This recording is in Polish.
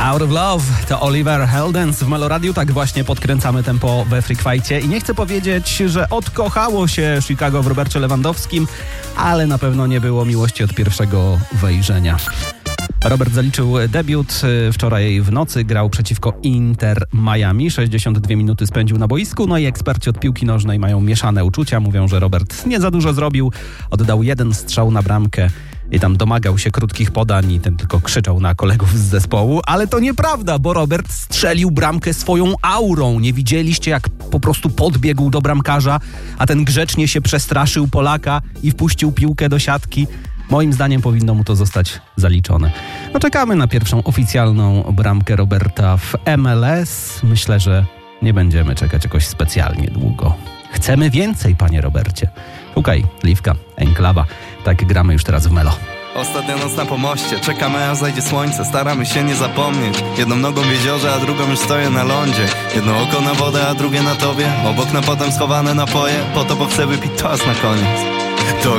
Out of Love to Oliver Heldens w Meloradiu. Tak właśnie podkręcamy tempo we Freak Fightie. I nie chcę powiedzieć, że odkochało się Chicago w Robercie Lewandowskim, ale na pewno nie było miłości od pierwszego wejrzenia. Robert zaliczył debiut wczoraj w nocy, grał przeciwko Inter Miami. 62 minuty spędził na boisku, no i eksperci od piłki nożnej mają mieszane uczucia. Mówią, że Robert nie za dużo zrobił, oddał jeden strzał na bramkę i tam domagał się krótkich podań i ten tylko krzyczał na kolegów z zespołu. Ale to nieprawda, bo Robert strzelił bramkę swoją aurą. Nie widzieliście, jak po prostu podbiegł do bramkarza, a ten grzecznie się przestraszył Polaka i wpuścił piłkę do siatki. Moim zdaniem powinno mu to zostać zaliczone. No czekamy na pierwszą oficjalną bramkę Roberta w MLS. Myślę, że nie będziemy czekać jakoś specjalnie długo. Chcemy więcej, panie Robercie. Szukaj, Liwka, Enklawa. Tak gramy już teraz w Melo. Ostatnia noc na pomoście, czekamy aż zajdzie słońce, staramy się nie zapomnieć. Jedną nogą w jeziorze, a drugą już stoję na lądzie. Jedno oko na wodę, a drugie na tobie. Obok na potem schowane napoje, po to bo chcę wypić toast na koniec. To